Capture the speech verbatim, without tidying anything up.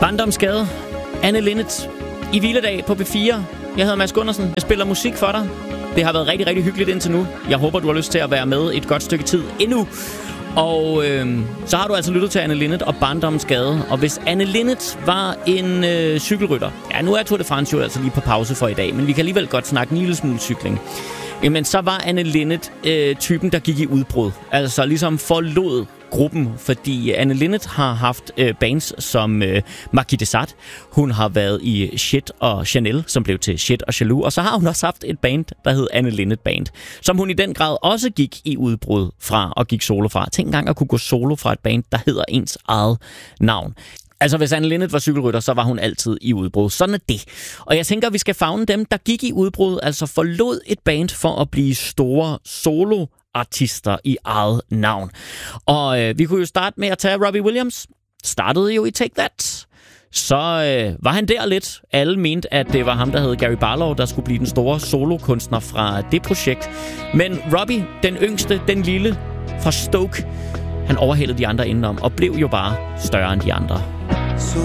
Barndomsgade. Anne Linnet i hviledag på B fire. Jeg hedder Mads Gundersen. Jeg spiller musik for dig. Det har været rigtig, rigtig hyggeligt indtil nu. Jeg håber, du har lyst til at være med et godt stykke tid endnu. Og øh, så har du altså lyttet til Anne Linnet og Barndomsgade. Og hvis Anne Linnet var en øh, cykelrytter... Ja, nu er Tour de France jo altså lige på pause for i dag, men vi kan alligevel godt snakke en lille smule cykling. Jamen, så var Anne Linnet øh, typen, der gik i udbrud. Altså ligesom forlod gruppen, fordi Anne Linnet har haft øh, bands som øh, Marquis de Sade. Hun har været i Shit og Chanel, som blev til Shit og Jaloux. Og så har hun også haft et band, der hed Anne Linnet Band, som hun i den grad også gik i udbrud fra og gik solo fra. Tænk engang at kunne gå solo fra et band, der hedder ens eget navn. Altså, hvis Anne Linnet var cykelrytter, så var hun altid i udbrud. Sådan er det. Og jeg tænker, at vi skal favne dem, der gik i udbrud, altså forlod et band for at blive store solo artister i eget navn. Og øh, vi kunne jo starte med at tage Robbie Williams. Startede jo i Take That. Så øh, var han der lidt. Alle mente, at det var ham, der hed Gary Barlow, der skulle blive den store solokunstner fra det projekt. Men Robbie, den yngste, den lille fra Stoke, han overhældede de andre indenom og blev jo bare større end de andre. Så